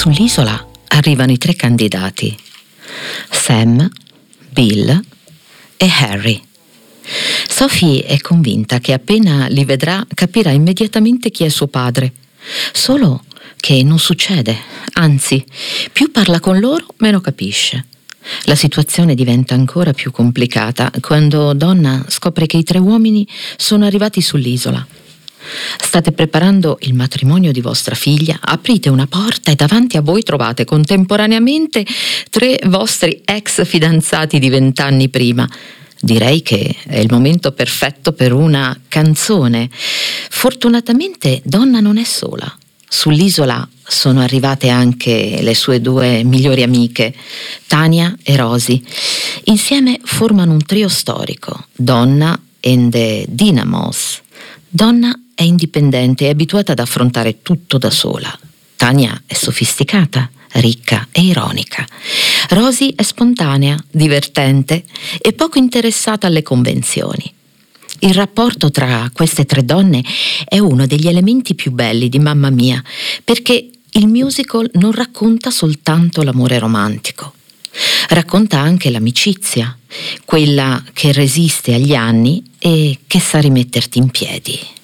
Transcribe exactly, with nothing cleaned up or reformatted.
Sull'isola arrivano i tre candidati: Sam, Bill e Harry. Sophie è convinta che appena li vedrà capirà immediatamente chi è suo padre. Solo che non succede, anzi, più parla con loro, meno capisce. La situazione diventa ancora più complicata quando Donna scopre che i tre uomini sono arrivati sull'isola. State preparando il matrimonio di vostra figlia, aprite una porta e davanti a voi trovate contemporaneamente tre vostri ex fidanzati di vent'anni prima. Direi che è il momento perfetto per una canzone. Fortunatamente Donna non è sola. Sull'isola sono arrivate anche le sue due migliori amiche, Tania e Rosie. Insieme formano un trio storico, Donna and the Dynamos. Donna è indipendente e abituata ad affrontare tutto da sola. Tania è sofisticata, ricca e ironica. Rosie è spontanea, divertente e poco interessata alle convenzioni. Il rapporto tra queste tre donne è uno degli elementi più belli di Mamma Mia, perché il musical non racconta soltanto l'amore romantico. Racconta anche l'amicizia, quella che resiste agli anni e che sa rimetterti in piedi.